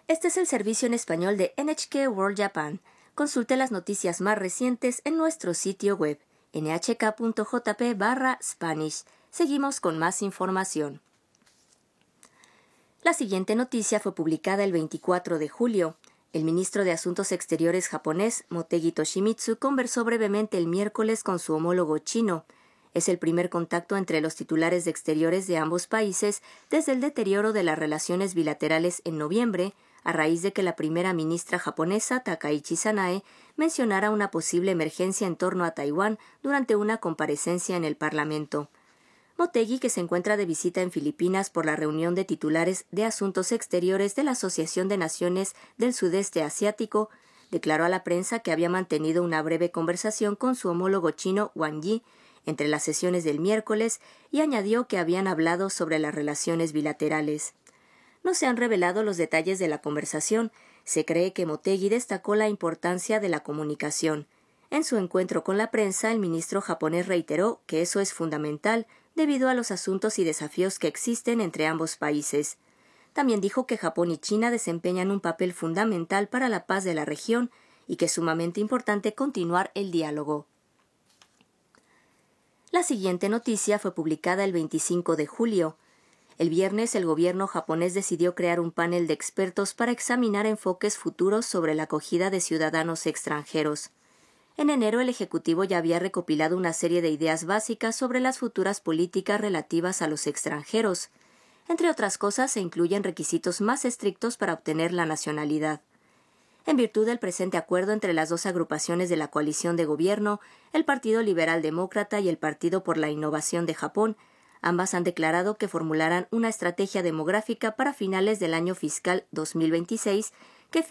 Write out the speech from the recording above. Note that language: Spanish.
Este es el servicio en español de NHK World Japan. Consulte las noticias más recientes en nuestro sitio web nhk.jp/Spanish. Seguimos con más información. La siguiente noticia fue publicada el 24 de julio. El ministro de Asuntos Exteriores japonés, Motegi Toshimitsu, conversó brevemente el miércoles con su homólogo chino. Es el primer contacto entre los titulares de Exteriores de ambos países desde el deterioro de las relaciones bilaterales en noviembre, a raíz de que la primera ministra japonesa, Takaichi Sanae, mencionara una posible emergencia en torno a Taiwán durante una comparecencia en el Parlamento. Motegi, que se encuentra de visita en Filipinas por la reunión de titulares de Asuntos Exteriores de la Asociación de Naciones del Sudeste Asiático, declaró a la prensa que había mantenido una breve conversación con su homólogo chino Wang Yi entre las sesiones del miércoles y añadió que habían hablado sobre las relaciones bilaterales. No se han revelado los detalles de la conversación. Se cree que Motegi destacó la importancia de la comunicación. En su encuentro con la prensa, el ministro japonés reiteró que eso es fundamental debido a los asuntos y desafíos que existen entre ambos países. También dijo que Japón y China desempeñan un papel fundamental para la paz de la región y que es sumamente importante continuar el diálogo. La siguiente noticia fue publicada el 25 de julio. El viernes, el gobierno japonés decidió crear un panel de expertos para examinar enfoques futuros sobre la acogida de ciudadanos extranjeros. En enero, el Ejecutivo ya había recopilado una serie de ideas básicas sobre las futuras políticas relativas a los extranjeros. Entre otras cosas, se incluyen requisitos más estrictos para obtener la nacionalidad. En virtud del presente acuerdo entre las dos agrupaciones de la coalición de gobierno, el Partido Liberal Demócrata y el Partido por la Innovación de Japón, ambas han declarado que formularán una estrategia demográfica para finales del año fiscal 2026